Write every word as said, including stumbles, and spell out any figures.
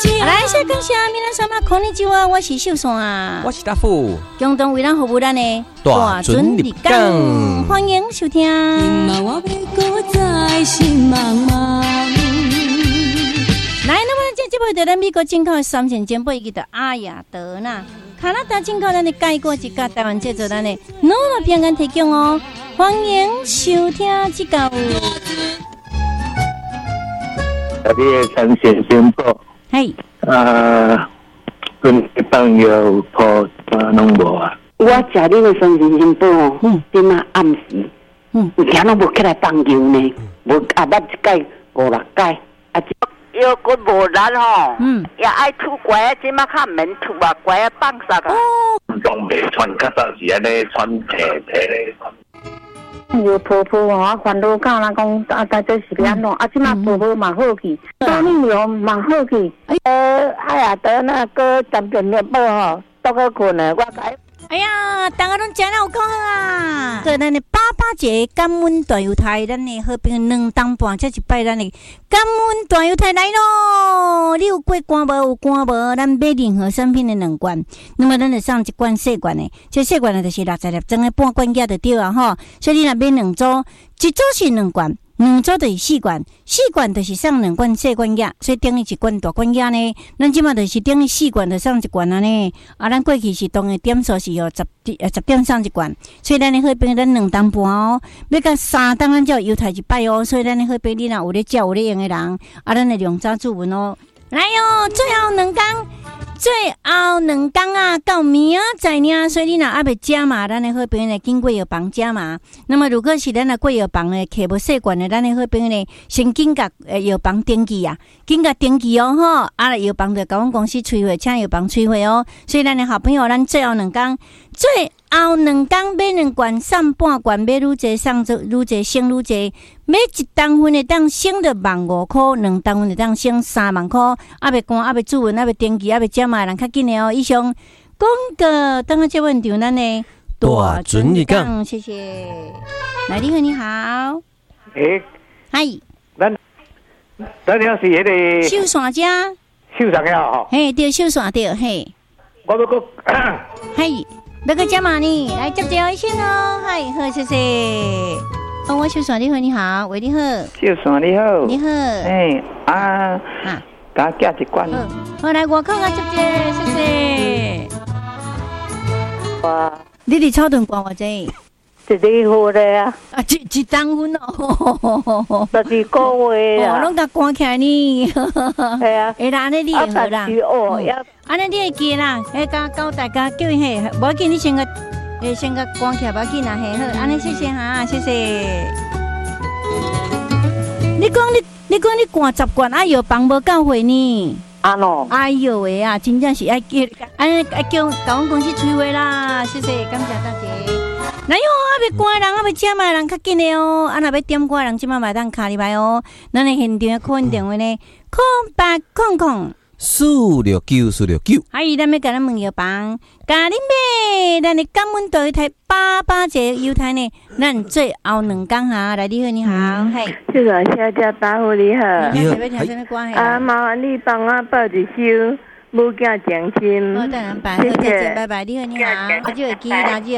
来，谢感谢皆さんこんにちは，我是秀山， 我是大富， 共同为咱服务咱的大准立港， 欢迎收听。来，那么这节目在咱美国进口的三线煎饼，伊叫阿雅德纳，加拿大进口咱的盖果一家，台湾制作咱的努乐平安提供哦，欢迎收听这个。 啊，你的三线煎饼， 嘿， 啊，跟朋友婆啊拢无啊。 我食你的三线煎饼哦，嗯，点啊暗时，嗯，有今拢无起来放油呢，无啊捌一届五六届，啊。 腰骨无力吼， 嗯， 也爱拄拐，即马较免拄啊，拐啊放煞啊。 拢袂穿，较早是安尼穿皮皮咧。 有婆婆哦，烦恼到人讲啊，大这是安怎？啊，即马婆婆嘛好去，大命流嘛好去。呃，哎呀，得那个三点面包吼，都去困了，我改。 哎呀，大家拢真有够好啊！对，咱的爸爸节感恩大犹太，咱的好朋友两当半，这一摆咱的感恩大犹太来咯！你有过关无？有关无？咱买任何产品的两罐，那么咱就送一罐细罐的，这细罐的就是六十粒装的半罐价就对啊吼。所以你若买两组，一组是两罐。两组就是四罐，四罐就是送两罐细罐药，所以等于一罐大罐药呢。咱即马就是等于四罐就送一罐啊呢。啊，咱过去是当的点数是有十呃十点送一罐，所以咱的好朋友咱两当半哦，要到三当咱才有犹太一摆哦。所以咱的好朋友你若有咧照有咧用的人，啊，咱的量早注文哦。来哟，最后两工。最后两天啊，到明仔呢，所以你若还未食嘛，咱的好朋友呢，经过药房食嘛。那么如果是咱的过药房呢，摕无细罐的，咱的好朋友呢，先紧甲呃药房登记啊，紧甲登记哦吼。啊，药房就甲阮公司催货，请药房催货哦。所以咱的好朋友，咱最后两天，最后两天买两罐送半罐，买愈济送愈济省愈济。每一单份的当省着万五块，两单份的当省三万块。啊，未关，啊未注文，啊未登记，啊未占嘛，人较紧的哦。以上广告，等下接问场咱的大准立港， 谢谢。来，你好，你好。 诶， 嗨， 咱咱了是迄个秀山家， 秀山了吼。 嘿，对，秀山对，嘿。 我要个， 嘿，要个加嘛呢？来接电话先哦。嗨，好，谢谢。哦，我秀山你好，你好，喂，你好， 秀山你好， 你好， 哎啊啊，给我寄一罐。 好，好来外口啊，接接，谢谢。 哇， 你伫草屯关偌济？ 一个月的啊， 啊，一一当分哦， 十二个月啊， 哦，拢甲关起来呢。 系啊， 会啦，安尼你会好啦。 哦，要安尼你会记啦，迄甲教大家叫伊嘿，无要紧，你先个。诶，先甲关起来，无要紧啦，嘿好，安尼谢谢哈，谢谢。你讲你，你讲你灌十罐，啊药房无够货呢？ 安喏， 哎呦喂啊，真正是爱叫，安尼爱叫，甲阮公司催货啦，谢谢，感谢大家。来哟，啊未关人，啊未食嘛人较紧的哦，啊若要点歌人，即马嘛当卡入来哦。咱的现场的 call 电话呢，空八空空。 四六九四六九， 还有咱要甲咱问药房，甲你买咱的感恩大犹太八八节犹太呢，咱最后两天哈，来你好你好，嘿， 这个小姐大夫你好， 你好，要听什么歌系啊？麻烦你帮我报一首《母囝情深》， 好，等人办，好，再见，拜拜，你好你好，好久会见，老姐。